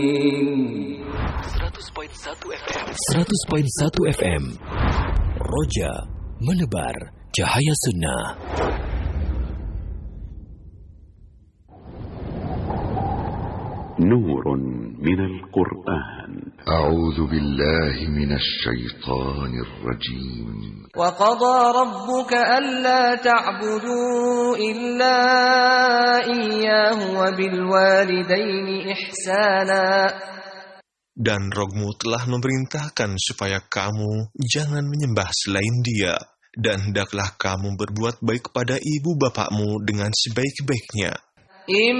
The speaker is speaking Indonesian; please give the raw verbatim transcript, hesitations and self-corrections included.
seratus koma satu F M Roja menebar cahaya sunnah. نور من القرآن. أعوذ بالله من الشيطان الرجيم. وقضى ربك ألا تعبدوا إلا إياه وبالوالدين إحسانا. Dan Rohmu telah memerintahkan supaya kamu jangan menyembah selain Dia, dan hendaklah kamu berbuat baik kepada ibu bapakmu dengan sebaik-baiknya.